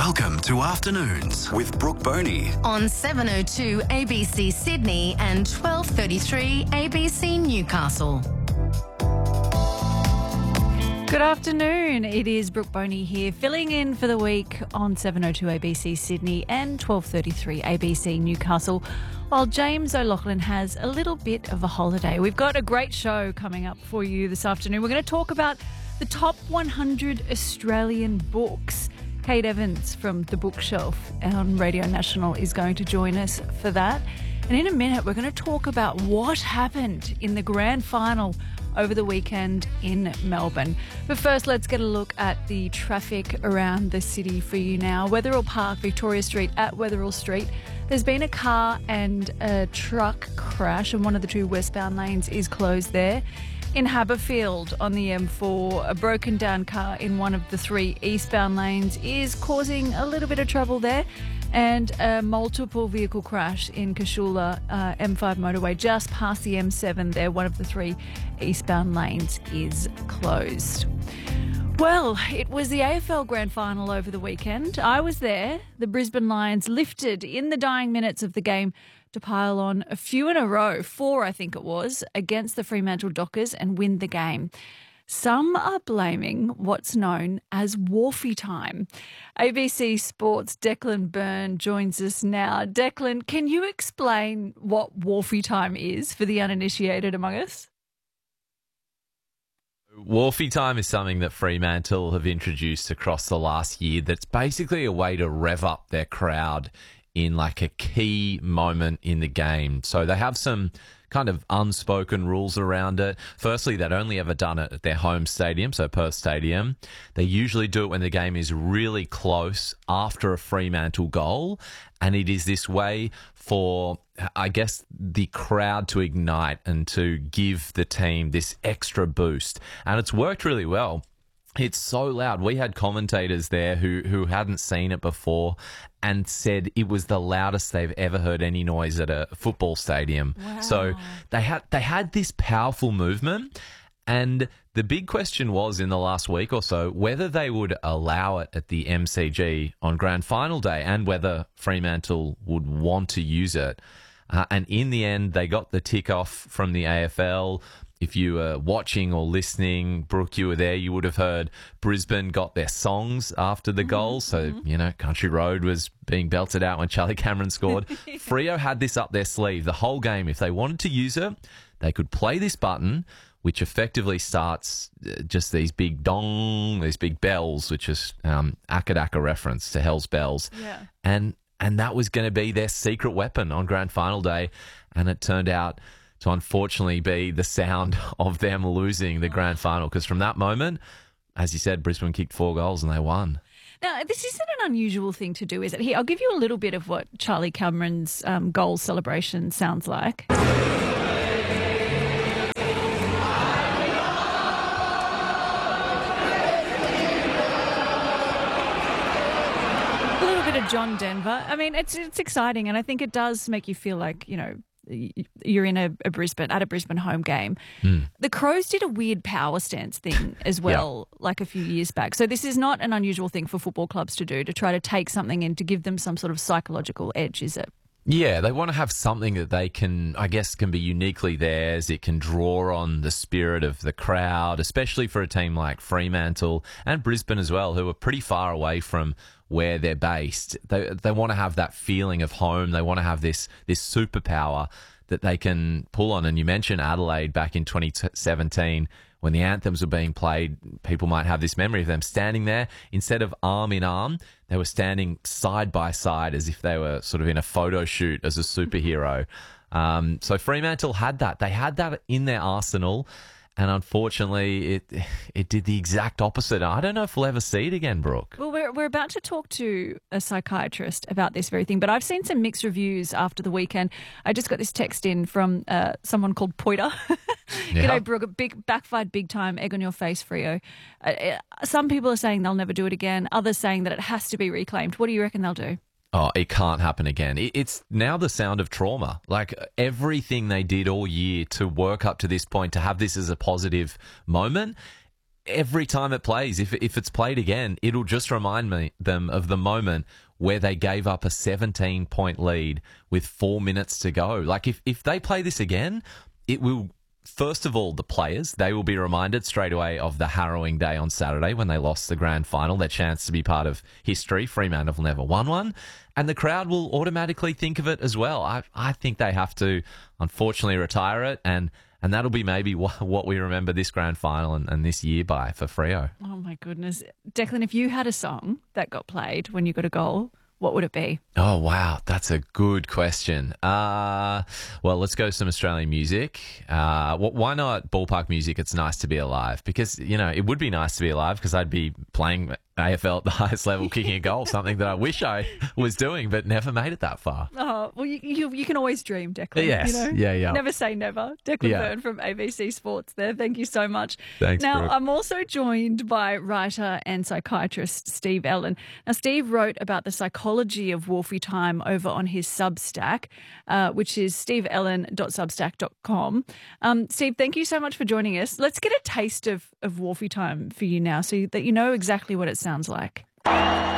Welcome to Afternoons with Brooke Boney on 7:02 ABC Sydney and 12:33 ABC Newcastle. Good afternoon. It is Brooke Boney here, filling in for the week on 7:02 ABC Sydney and 12:33 ABC Newcastle, while James O'Loughlin has a little bit of a holiday. We've got a great show coming up for you this afternoon. We're going to talk about the top 100 Australian books. Kate Evans from The Bookshelf on Radio National is going to join us for that. And in a minute, we're going to talk about what happened in the grand final over the weekend in Melbourne. But first, let's get a look at the traffic around the city for you now. Wetherill Park, Victoria Street at Wetherill Street. There's been a car and a truck crash, and one of the two westbound lanes is closed there. In Haberfield on the M4, a broken down car in one of the three eastbound lanes is causing a little bit of trouble there. And a multiple vehicle crash in Cashula M5 motorway just past the M7 there. One of the three eastbound lanes is closed. Well, it was the AFL Grand Final over the weekend. I was there. The Brisbane Lions lifted in the dying minutes of the game to pile on a few in a row, 4 I think it was, against the Fremantle Dockers and win the game. Some are blaming what's known as Wharfie time. ABC Sports' Declan Byrne joins us now. Declan, can you explain what Wharfie time is for the uninitiated among us? Wharfie time is something that Fremantle have introduced across the last year that's basically a way to rev up their crowd in like a key moment in the game. So they have some kind of unspoken rules around it. Firstly, they'd only ever done it at their home stadium, so Perth Stadium. They usually do it when the game is really close after a Fremantle goal. And it is this way for, I guess, the crowd to ignite and to give the team this extra boost. And it's worked really well. It's so loud. We had commentators there who hadn't seen it before and said it was the loudest they've ever heard any noise at a football stadium. Wow. So they had this powerful movement, and the big question was in the last week or so whether they would allow it at the MCG on Grand Final day and whether Fremantle would want to use it. And in the end, they got the tick off from the AFL. If you were watching or listening, Brooke, you were there, you would have heard Brisbane got their songs after the goal. So, you know, Country Road was being belted out when Charlie Cameron scored. Freo had this up their sleeve the whole game. If they wanted to use it, they could play this button, which effectively starts just these big dong, these big bells, which is Akadaka reference to Hell's Bells. Yeah. And that was going to be their secret weapon on Grand Final day. And it turned out to unfortunately be the sound of them losing the grand final, because from that moment, as you said, Brisbane kicked 4 goals and they won. Now, this isn't an unusual thing to do, is it? Here, I'll give you a little bit of what Charlie Cameron's goal celebration sounds like. A little bit of John Denver. I mean, it's exciting, and I think it does make you feel like, you know, you're in a Brisbane home game. The Crows did a weird power stance thing as well, like a few years back. So this is not an unusual thing for football clubs to do, to try to take something and to give them some sort of psychological edge, is it? Yeah, they want to have something that they can, I guess, can be uniquely theirs. It can draw on the spirit of the crowd, especially for a team like Fremantle and Brisbane as well, who are pretty far away from where they're based. They want to have that feeling of home. They want to have this superpower that they can pull on. And you mentioned Adelaide back in 2017 when the anthems were being played. People might have this memory of them standing there. Instead of arm in arm, they were standing side by side as if they were sort of in a photo shoot as a superhero. So Fremantle had that. They had that in their arsenal. And unfortunately, it did the exact opposite. I don't know if we'll ever see it again, Brooke. Well, we're about to talk to a psychiatrist about this very thing, but I've seen some mixed reviews after the weekend. I just got this text in from someone called Poiter. G'day, Brooke. Backfired big time, egg on your face, Freo. Some people are saying they'll never do it again. Others saying that it has to be reclaimed. What do you reckon they'll do? Oh, it can't happen again. It's now the sound of trauma. Like everything they did all year to work up to this point, to have this as a positive moment, every time it plays, if it's played again, it'll just remind them of the moment where they gave up a 17-point lead with 4 minutes to go. Like, if they play this again, it will, first of all, the players, they will be reminded straight away of the harrowing day on Saturday when they lost the grand final, their chance to be part of history. Fremantle have never won one. And the crowd will automatically think of it as well. I think they have to, unfortunately, retire it, and that'll be maybe what we remember this grand final and this year by for Freo. Oh, my goodness. Declan, if you had a song that got played when you got a goal, what would it be? Oh, wow. That's a good question. Well, let's go some Australian music. Why not ballpark music? It's nice to be alive, because, it would be nice to be alive because I'd be playing AFL at the highest level, kicking a goal, something that I wish I was doing but never made it that far. Oh, well, you can always dream, Declan. Yes. Yeah. Never say never. Declan Byrne from ABC Sports there. Thank you so much. Thanks, Now, Brooke. I'm also joined by writer and psychiatrist Steve Ellen. Now, Steve wrote about the psychology of Wolfie time over on his Substack, which is steveellen.substack.com. Steve, thank you so much for joining us. Let's get a taste of Wolfie time for you now so that you know exactly what it sounds like.